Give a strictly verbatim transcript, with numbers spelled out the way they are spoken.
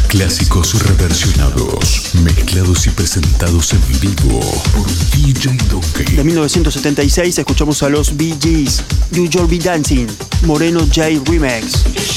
Clásicos reversionados, mezclados y presentados en vivo por D J Donkey. De mil novecientos setenta y seis escuchamos a los Bee Gees, You You'll Be Dancing, Moreno J Remix.